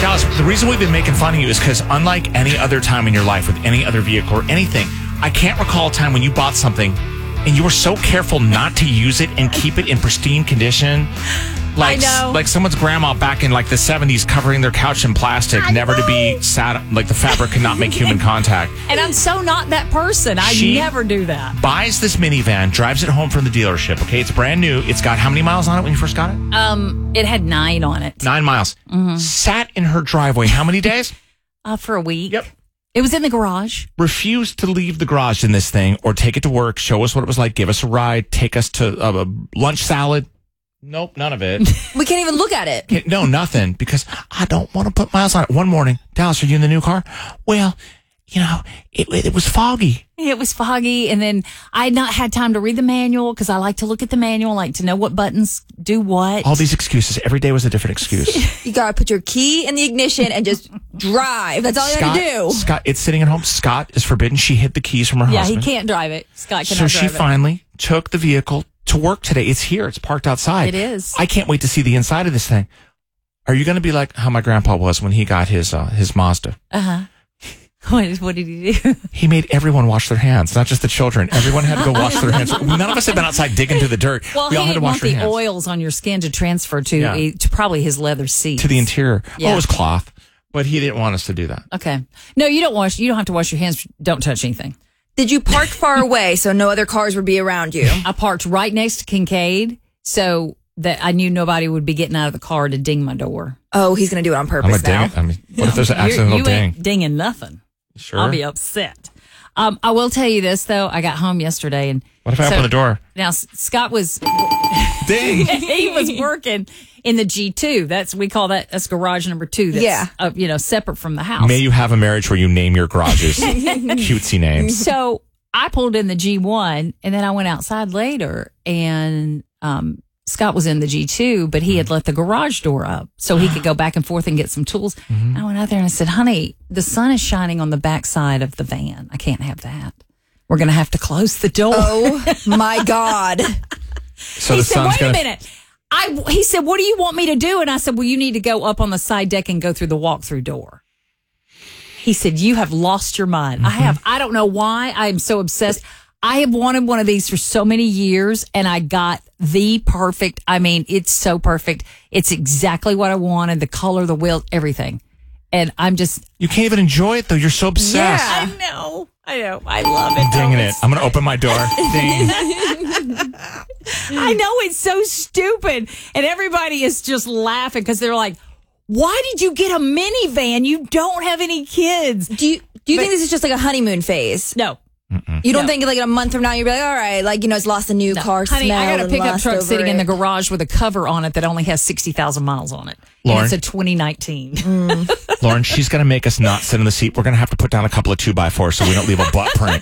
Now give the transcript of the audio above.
Dallas, the reason we've been making fun of you is because unlike any other time in your life with any other vehicle or anything, I can't recall a time when you bought something and you were so careful not to use it and keep it in pristine condition. Like, I know. Like someone's grandma back in like the 70s covering their couch in plastic, never to be sat, like the fabric could not make human contact. And I'm so not that person. She never do that. Buys this minivan, drives it home from the dealership. Okay, it's brand new. It's got how many miles on it when you first got it? It had 9 on it. 9 miles. Mm-hmm. Sat in her driveway how many days? For a week. Yep. It was in the garage. Refused to leave the garage in this thing or take it to work, show us what it was like, give us a ride, take us to a lunch salad. Nope, none of it. We can't even look at it. No, nothing, because I don't want to put miles on it. One morning, Dallas, are you in the new car? Well, you know, it was foggy. It was foggy, and then I had not had time to read the manual because I like to look at the manual, like to know what buttons do what. All these excuses. Every day was a different excuse. You gotta put your key in the ignition and just drive. That's all you gotta do. Scott, it's sitting at home. Scott is forbidden. She hid the keys from her husband. Yeah, he can't drive it. Scott cannot So drive she it. finally took the vehicle to work today. It's here. It's parked outside. It is. I can't wait to see the inside of this thing. Are you going to be like how my grandpa was when he got his Mazda? What did he do? He made everyone wash their hands, not just the children. Everyone had to go wash their hands. None of us had been outside digging through the dirt. Well, we all he had to didn't wash want our the hands. oils on your skin to transfer to probably his leather seat. To the interior. Yeah. Oh, it was cloth. But he didn't want us to do that. Okay. No, you don't have to wash your hands. Don't touch anything. Did you park far away so no other cars would be around you? I parked right next to Kincaid so that I knew nobody would be getting out of the car to ding my door. Oh, he's going to do it on I'm purpose going to ding now. it. I mean, what if there's an accidental you ding? ain't dinging nothing. Sure. I'll be upset. I will tell you this, though. I got home yesterday. And What if I open the door? Now, Scott was... Ding! He was working in the G2. We call that's garage number 2. That's, separate from the house. May you have a marriage where you name your garages cutesy names. So I pulled in the G1, and then I went outside later, and Scott was in the G2, but he had let the garage door up so he could go back and forth and get some tools. I went out there and I said, honey, the sun is shining on the backside of the van. I can't have that. We're going to have to close the door. Oh, my God. So he the said, sun's wait going a minute. He said, what do you want me to do? And I said, well, you need to go up on the side deck and go through the walk-through door. He said, you have lost your mind. I don't know why. I am so obsessed. I have wanted one of these for so many years, and I got the perfect. I mean, it's so perfect. It's exactly what I wanted. The color, the wheels, everything. And I'm just... You can't even enjoy it, though. You're so obsessed. I know. I love it. I'm dinging it. I'm going to open my door. Ding. I know, it's so stupid. And everybody is just laughing because they're like, why did you get a minivan? You don't have any kids. Do you think this is just like a honeymoon phase? No. You don't think like in a month from now you'll be like, all right, like, it's lost a new car Honey, smell. I got a and pickup lust truck over sitting in the it. garage with a cover on it that only has 60,000 miles on it. Lauren? And it's a 2019. Lauren, she's going to make us not sit in the seat. We're going to have to put down a couple of 2x4s so we don't leave a butt print.